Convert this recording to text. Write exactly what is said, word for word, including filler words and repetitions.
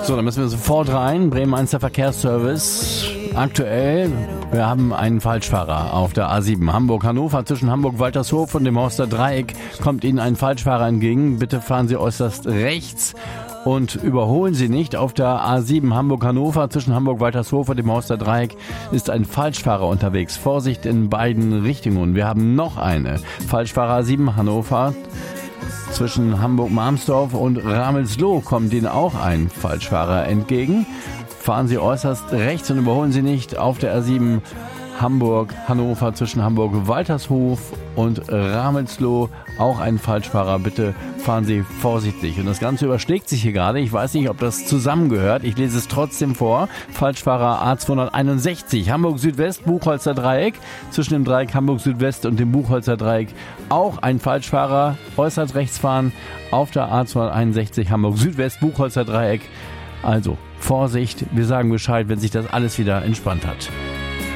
So, dann müssen wir sofort rein. Bremen eins, der Verkehrsservice. Aktuell, wir haben einen Falschfahrer auf der A sieben. Hamburg-Hannover, zwischen Hamburg-Waltershof und dem Horster Dreieck kommt Ihnen ein Falschfahrer entgegen. Bitte fahren Sie äußerst rechts und überholen Sie nicht. Auf der A sieben Hamburg-Hannover, zwischen Hamburg-Waltershof und dem Horster Dreieck ist ein Falschfahrer unterwegs. Vorsicht in beiden Richtungen. Wir haben noch eine. Falschfahrer A sieben Hannover. Zwischen Hamburg-Marmsdorf und Ramelsloh kommt Ihnen auch ein Falschfahrer entgegen. Fahren Sie äußerst rechts und überholen Sie nicht. Auf der A sieben Hamburg-Hannover, zwischen Hamburg-Waltershof und Ramelsloh auch ein Falschfahrer. Bitte fahren Sie vorsichtig. Und das Ganze überschlägt sich hier gerade. Ich weiß nicht, ob das zusammengehört. Ich lese es trotzdem vor. Falschfahrer A zweihunderteinundsechzig, Hamburg-Südwest, Buchholzer Dreieck. Zwischen dem Dreieck Hamburg-Südwest und dem Buchholzer Dreieck auch ein Falschfahrer. Äußerst rechts fahren auf der A zweihunderteinundsechzig, Hamburg-Südwest, Buchholzer Dreieck. Also Vorsicht, wir sagen Bescheid, wenn sich das alles wieder entspannt hat.